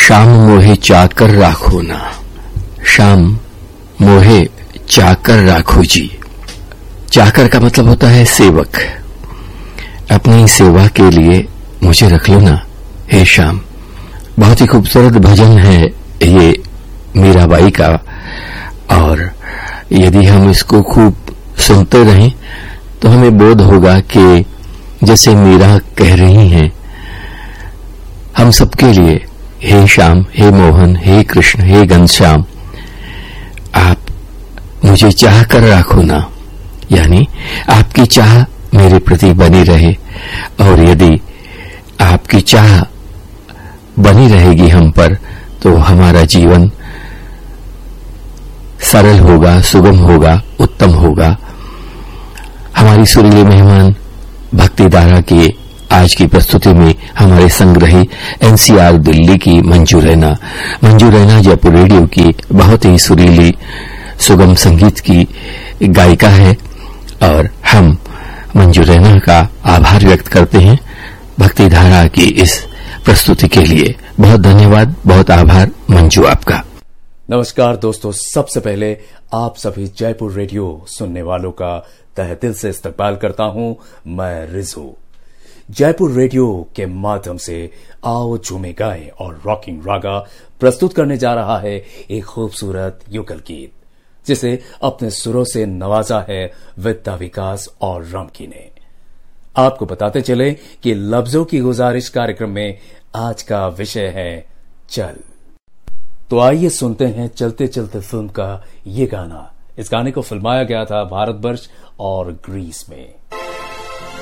शाम मोहे चाकर राखो ना, शाम मोहे चाकर राखो जी। चाकर का मतलब होता है सेवक। अपनी सेवा के लिए मुझे रख लो ना हे शाम। बहुत ही खूबसूरत भजन है ये मीराबाई का, और यदि हम इसको खूब सुनते रहें तो हमें बोध होगा कि जैसे मीरा कह रही हैं, हम सबके लिए हे श्याम, हे मोहन, हे कृष्ण, हे घनश्याम, आप मुझे चाह कर राखो ना, यानी आपकी चाह मेरे प्रति बनी रहे। और यदि आपकी चाह बनी रहेगी हम पर तो हमारा जीवन सरल होगा, सुगम होगा, उत्तम होगा। हमारी सुरीले मेहमान भक्ति धारा की आज की प्रस्तुति में हमारे संग रही एनसीआर दिल्ली की मंजू रैना। मंजू रैना जयपुर रेडियो की बहुत ही सुरीली सुगम संगीत की गायिका है और हम मंजू रैना का आभार व्यक्त करते हैं भक्ति धारा की इस प्रस्तुति के लिए। बहुत धन्यवाद, बहुत आभार मंजू आपका। नमस्कार दोस्तों, सबसे पहले आप सभी जयपुर रेडियो सुनने वालों का तहे दिल से इस्तकबाल करता हूं। मैं रिजू। जयपुर रेडियो के माध्यम से आओ झूमे गाएं और रॉकिंग रागा प्रस्तुत करने जा रहा है एक खूबसूरत युगल गीत जिसे अपने सुरों से नवाजा है विद्या विकास और रमकी ने। आपको बताते चले कि लफ्जों की गुजारिश कार्यक्रम में आज का विषय है चल। तो आइए सुनते हैं चलते चलते फिल्म का ये गाना। इस गाने को फिल्माया गया था भारतवर्ष और ग्रीस में।